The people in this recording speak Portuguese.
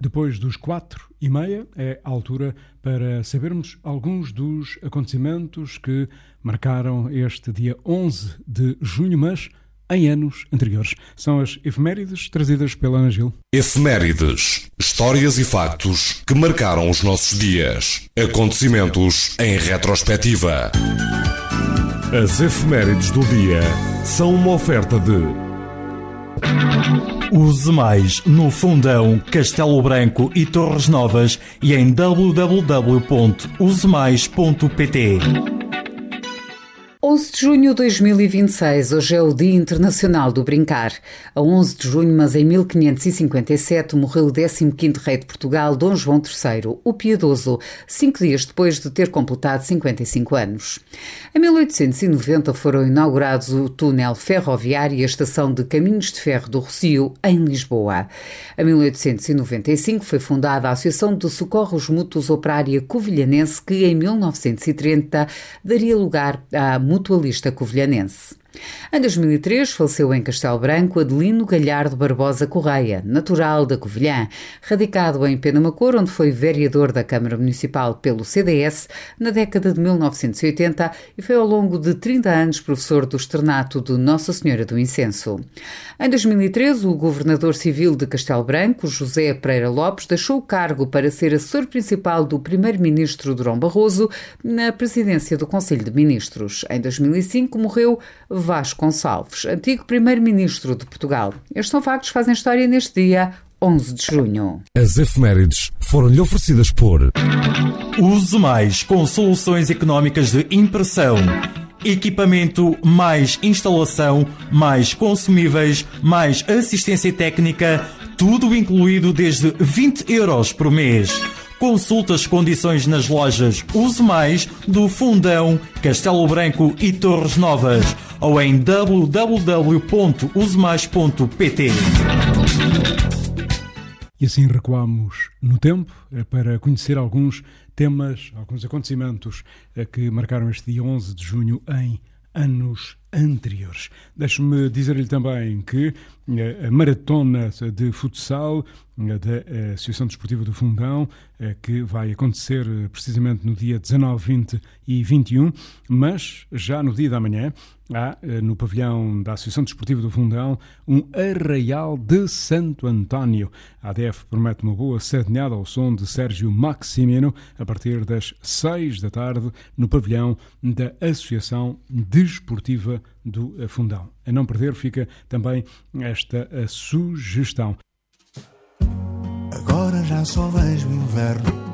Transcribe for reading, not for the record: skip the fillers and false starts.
Depois dos 4h30 é a altura para sabermos alguns dos acontecimentos que marcaram este dia 11 de junho, mas em anos anteriores. São as efemérides trazidas pela Ana Gil. Efemérides. Histórias e factos que marcaram os nossos dias. Acontecimentos em retrospectiva. As efemérides do dia são uma oferta de... Use mais no Fundão, Castelo Branco e Torres Novas e em www.usemais.pt. 11 de junho de 2026, hoje é o Dia Internacional do Brincar. A 11 de junho, mas em 1557, morreu o 15º rei de Portugal, Dom João III, o Piedoso, 5 dias depois de ter completado 55 anos. Em 1890 foram inaugurados o túnel ferroviário e a estação de Caminhos de Ferro do Rossio, em Lisboa. Em 1895 foi fundada a Associação de Socorros Mútuos Operária Covilhanense, que em 1930 daria lugar à Mutualista Covilhanense. Em 2003 faleceu em Castelo Branco Adelino Galhardo Barbosa Correia, natural da Covilhã, radicado em Penamacor, onde foi vereador da Câmara Municipal pelo CDS na década de 1980 e foi ao longo de 30 anos professor do externato de Nossa Senhora do Incenso. Em 2013, o governador civil de Castelo Branco, José Pereira Lopes, deixou o cargo para ser assessor principal do primeiro-ministro Durão Barroso na presidência do Conselho de Ministros. Em 2005 morreu Vasco Gonçalves, antigo primeiro-ministro de Portugal. Estes são factos que fazem história neste dia 11 de junho. As efemérides foram-lhe oferecidas por... Use mais com soluções económicas de impressão. Equipamento, mais instalação, mais consumíveis, mais assistência técnica, tudo incluído desde 20 euros por mês. Consulte as condições nas lojas Use Mais do Fundão, Castelo Branco e Torres Novas ou em www.usemais.pt. E assim recuamos no tempo para conhecer alguns temas, alguns acontecimentos que marcaram este dia 11 de junho em anos anteriores. Deixe-me dizer-lhe também que a maratona de futsal da Associação Desportiva do Fundão, que vai acontecer precisamente no dia 19, 20 e 21, mas já no dia da manhã há no pavilhão da Associação Desportiva do Fundão um arraial de Santo António. A ADF promete uma boa sardinhada ao som de Sérgio Maximino a partir das 6 da tarde no pavilhão da Associação Desportiva do Fundão. A não perder fica também esta sugestão. Agora já só vejo inverno